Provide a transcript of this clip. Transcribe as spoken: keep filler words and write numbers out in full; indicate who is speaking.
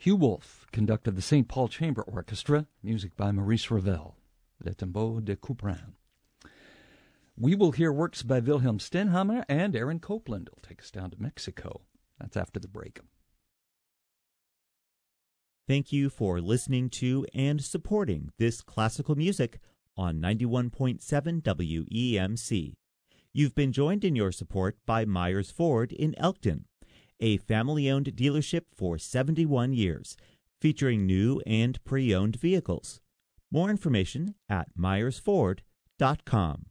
Speaker 1: Hugh Wolf conducted the Saint Paul Chamber Orchestra, music by Maurice Ravel, Le Tombeau de Couperin. We will hear works by Wilhelm Stenhamer, and Aaron Copland will take us down to Mexico. That's after the break.
Speaker 2: Thank you for listening to and supporting this classical music on ninety-one point seven W E M C. You've been joined in your support by Myers Ford in Elkton, a family-owned dealership for seventy-one years, featuring new and pre-owned vehicles. More information at myers ford dot com.